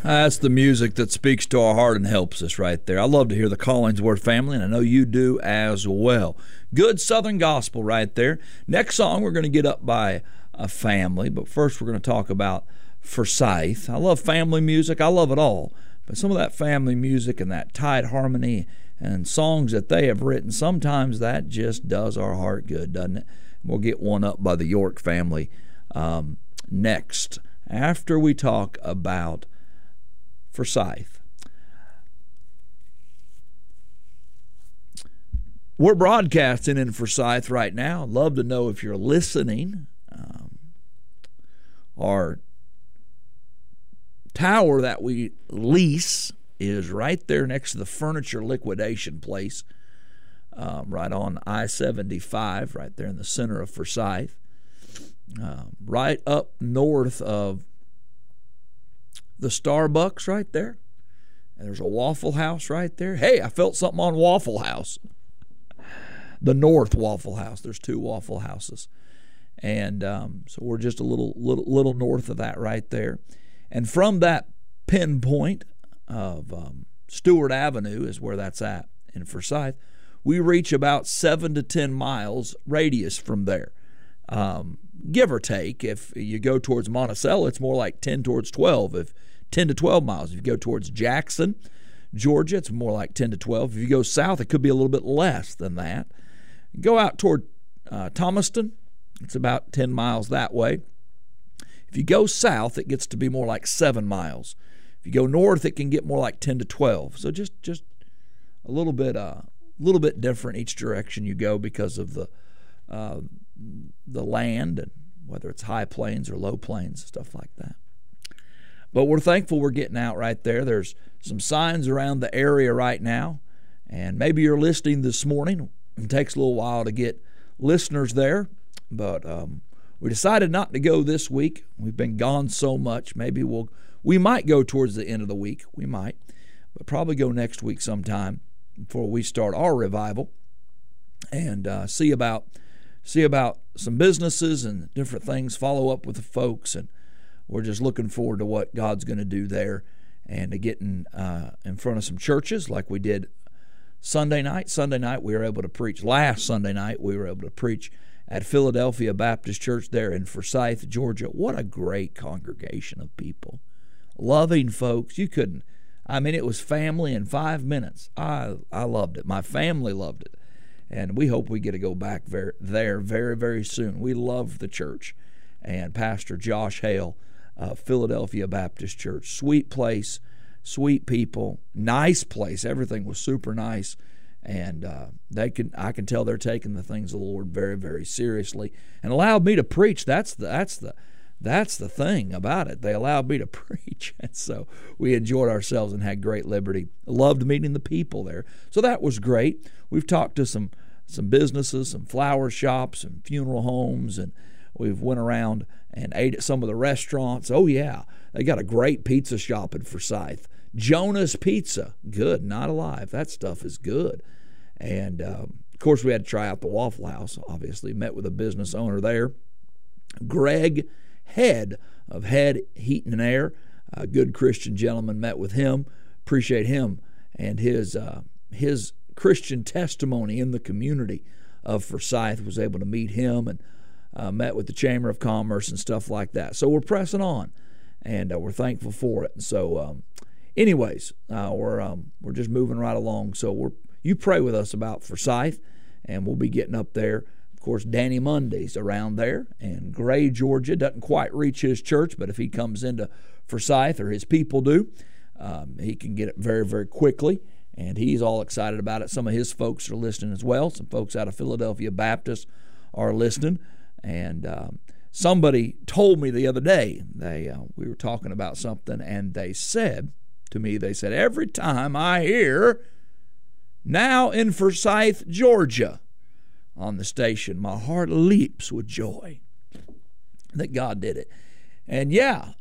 That's the music that speaks to our heart and helps us right there. I love to hear the Collingsworth family, and I know you do as well. Good Southern gospel right there. Next song, we're going to get up by a family, but first we're going to talk about Forsyth. I love family music. I love it all. But some of that family music and that tight harmony and songs that they have written, sometimes that just does our heart good, doesn't it? We'll get one up by the York family next, after we talk about Forsyth. We're broadcasting in Forsyth right now. I'd love to know if you're listening. Our tower that we lease is right there next to the furniture liquidation place, right on I-75, right there in the center of Forsyth, right up north of the Starbucks right there. And there's a Waffle House right there. Hey, I felt something on Waffle House. The North Waffle House. There's two Waffle Houses. And so we're just a little north of that right there. And from that pinpoint of Stewart Avenue is where that's at in Forsyth. We reach about 7 to 10 miles radius from there. Give or take. If you go towards Monticello, it's more like 10 towards 12. If 10 to 12 miles. If you go towards Jackson, Georgia, it's more like 10 to 12. If you go south, it could be a little bit less than that. Go out toward Thomaston, it's about 10 miles that way. If you go south, it gets to be more like 7 miles. If you go north, it can get more like 10 to 12. So just a little bit different each direction you go because of the land and whether it's high plains or low plains, stuff like that. But we're thankful we're getting out right there. There's some signs around the area right now, and maybe you're listening this morning. It takes a little while to get listeners there, but we decided not to go this week. We've been gone so much. Maybe we might go towards the end of the week. We might, but probably go next week sometime before we start our revival and see about some businesses and different things, follow up with the folks, and we're just looking forward to what God's going to do there and to getting in front of some churches like we did Sunday night. Sunday night we were able to preach. Last Sunday night we were able to preach at Philadelphia Baptist Church there in Forsyth, Georgia. What a great congregation of people. Loving folks. You couldn't. I mean, it was family in 5 minutes. I loved it. My family loved it. And we hope we get to go back there very, very soon. We love the church. And Pastor Josh Hale, Philadelphia Baptist Church. Sweet place, sweet people, nice place. Everything was super nice. And I can tell they're taking the things of the Lord very, very seriously, and allowed me to preach. That's the thing about it. They allowed me to preach, and so we enjoyed ourselves and had great liberty. Loved meeting the people there, so that was great. We've talked to some businesses, some flower shops, and funeral homes, and we've went around and ate at some of the restaurants. Oh yeah, they got a great pizza shop in Forsyth. Jonah's Pizza, good, not alive. That stuff is good. And, of course, we had to try out the Waffle House, obviously. Met with a business owner there. Greg Head of Head Heating and Air, a good Christian gentleman, met with him. Appreciate him and his Christian testimony in the community of Forsyth. Was able to meet him and met with the Chamber of Commerce and stuff like that. So we're pressing on, and we're thankful for it. And so anyways, we're just moving right along. So you pray with us about Forsyth, and we'll be getting up there. Of course, Danny Monday's around there, and Gray, Georgia, doesn't quite reach his church, but if he comes into Forsyth, or his people do, he can get it very, very quickly, and he's all excited about it. Some of his folks are listening as well. Some folks out of Philadelphia Baptist are listening, and somebody told me the other day, we were talking about something, and they said to me, every time I hear "Now in Forsyth, Georgia" on the station, my heart leaps with joy that God did it. And yeah,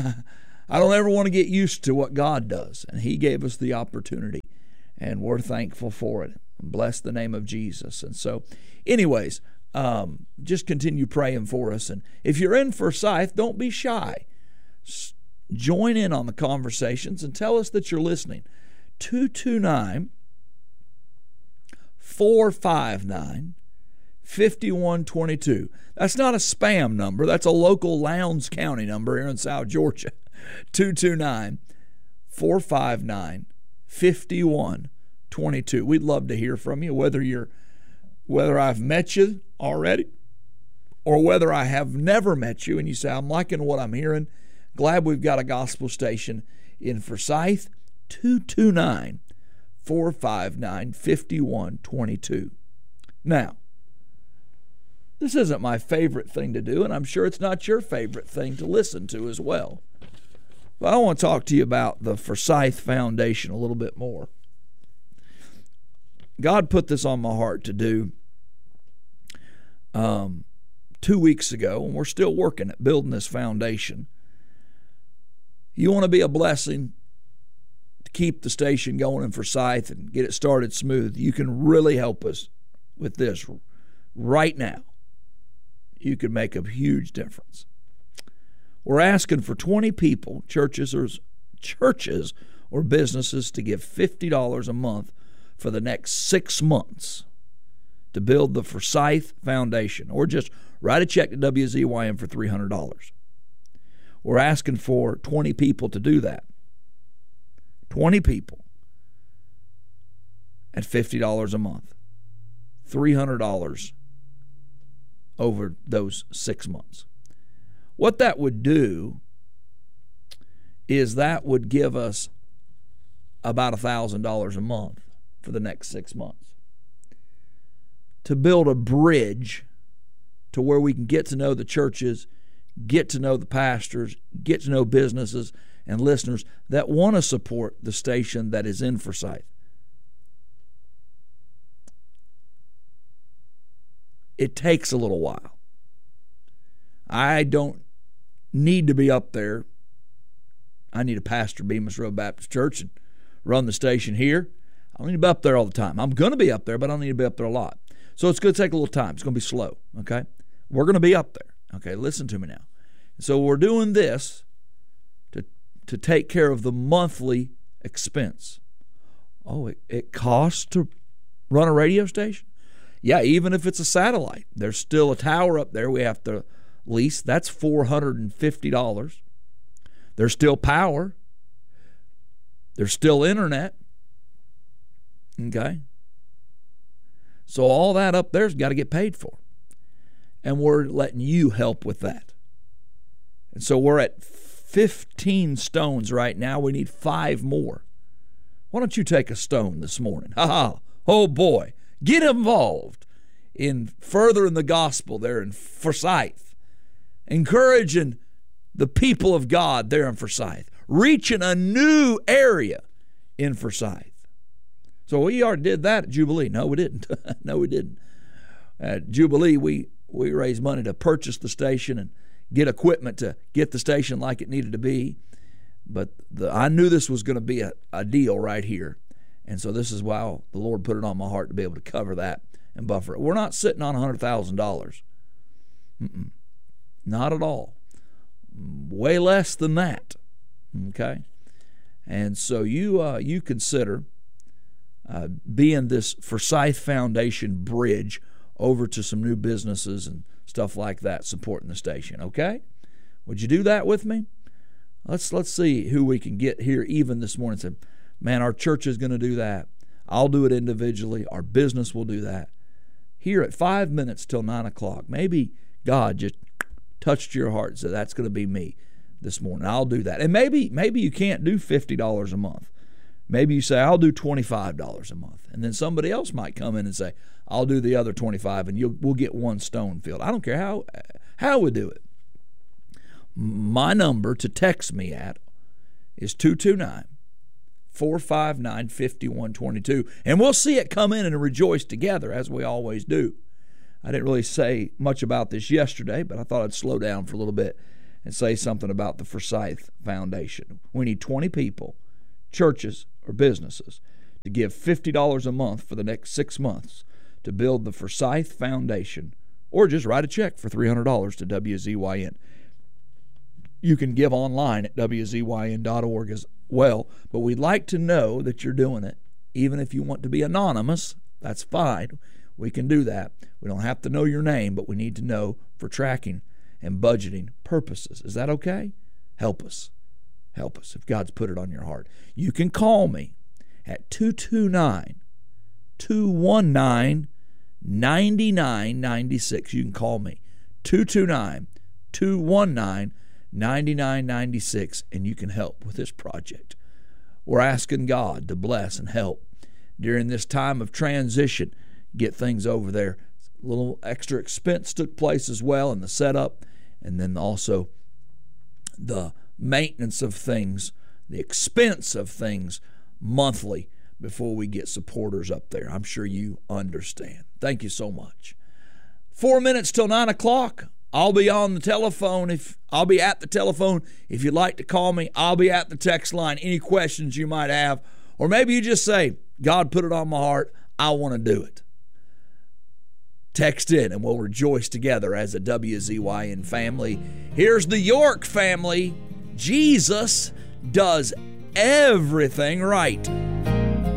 I don't ever want to get used to what God does, and He gave us the opportunity, and we're thankful for it. Bless the name of Jesus. And so, anyways, just continue praying for us. And if you're in Forsyth, don't be shy. join in on the conversations and tell us that you're listening. 229-459-5122. That's not a spam number. That's a local Lowndes County number here in South Georgia. 229-459-5122. We'd love to hear from you, whether I've met you already or whether I have never met you and you say, I'm liking what I'm hearing. Glad we've got a gospel station in Forsyth. 229-459-5122. Now, this isn't my favorite thing to do, and I'm sure it's not your favorite thing to listen to as well. But I want to talk to you about the Forsyth Foundation a little bit more. God put this on my heart to do 2 weeks ago, and we're still working at building this foundation. You want to be a blessing to keep the station going in Forsyth and get it started smooth. You can really help us with this right now. You can make a huge difference. We're asking for 20 people, churches or businesses, to give $50 a month for the next 6 months to build the Forsyth Foundation, or just write a check to WZYM for $300. We're asking for 20 people to do that. 20 people at $50 a month. $300 over those 6 months. What that would do is that would give us about $1,000 a month for the next 6 months to build a bridge to where we can get to know the churches, get to know the pastors, get to know businesses and listeners that want to support the station that is in Forsyth. It takes a little while. I don't need to be up there. I need to pastor Bemis Road Baptist Church and run the station here. I don't need to be up there all the time. I'm going to be up there, but I don't need to be up there a lot. So it's going to take a little time. It's going to be slow, okay? We're going to be up there, okay? Listen to me now. So we're doing this to take care of the monthly expense. Oh, it costs to run a radio station? Yeah, even if it's a satellite. There's still a tower up there we have to lease. That's $450. There's still power. There's still internet. Okay? So all that up there's got to get paid for. And we're letting you help with that. And so we're at 15 stones right now. We need 5 more. Why don't you take a stone this morning? Oh boy. Get involved in furthering the gospel there in Forsyth. Encouraging the people of God there in Forsyth. Reaching a new area in Forsyth. So we already did that at Jubilee. No, we didn't. No, we didn't. At Jubilee, we raised money to purchase the station and get equipment to get the station like it needed to be. But I knew this was going to be a deal right here. And so this is why the Lord put it on my heart to be able to cover that and buffer it. We're not sitting on $100,000. Not at all. Way less than that. Okay? And so you consider being this Forsyth Foundation bridge over to some new businesses and stuff like that supporting the station. Okay? Would you do that with me? Let's see who we can get here even this morning. Say, man, our church is going to do that. I'll do it individually. Our business will do that. Here at 5 minutes till 9 o'clock, maybe God just touched your heart and said, that's going to be me this morning. I'll do that. And maybe you can't do $50 a month. Maybe you say, I'll do $25 a month. And then somebody else might come in and say, I'll do the other 25 and we'll get 1 stone filled. I don't care how we do it. My number to text me at is 229-459-5122. And we'll see it come in and rejoice together as we always do. I didn't really say much about this yesterday, but I thought I'd slow down for a little bit and say something about the Forsyth Foundation. We need 20 people, churches or businesses, to give $50 a month for the next 6 months to build the Forsyth Foundation, or just write a check for $300 to WZYN. You can give online at WZYN.org as well, but we'd like to know that you're doing it. Even if you want to be anonymous, that's fine. We can do that. We don't have to know your name, but we need to know for tracking and budgeting purposes. Is that okay? Help us. Help us if God's put it on your heart. You can call me at 229-219-9996. You can call me 229-219-9996, and you can help with this project. We're asking God to bless and help during this time of transition, get things over there. A little extra expense took place as well in the setup, and then also the maintenance of things, the expense of things monthly before we get supporters up there. I'm sure you understand. Thank you so much. 4 minutes till 9 o'clock. I'll be on the telephone. I'll be at the telephone. If you'd like to call me, I'll be at the text line. Any questions you might have, or maybe you just say, God put it on my heart, I want to do it. Text in and we'll rejoice together as a WZYN family. Here's the York family. Jesus does everything right.